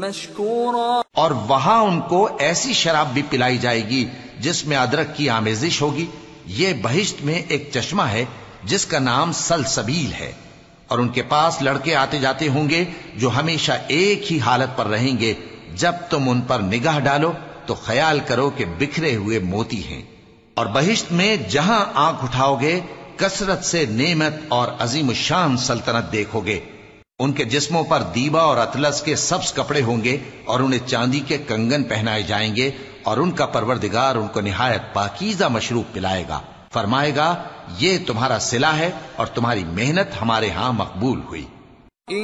मशकूरा, और वहां उनको ऐसी शराब भी पिलाई जाएगी जिसमें अदरक की आमेजिश होगी। ये बहिश्त में एक चश्मा है जिसका नाम सलसबील है, और उनके पास लड़के आते जाते होंगे जो हमेशा एक ही हालत पर रहेंगे। जब तुम उन पर निगाह डालो तो ख्याल करो कि बिखरे हुए मोती हैं। और बहिश्त में जहां आंख उठाओगे कसरत से नेमत और अजीम शान सल्तनत देखोगे। उनके जिस्मों पर दीबा और अतलस के सब्ज कपड़े होंगे और उन्हें चांदी के कंगन पहनाए जाएंगे, और उनका परवरदिगार उनको निहायत पाकीज़ा मशरूब पिलाएगा। फरमाएगा, ये तुम्हारा सिला है और तुम्हारी मेहनत हमारे यहां मकबूल हुई।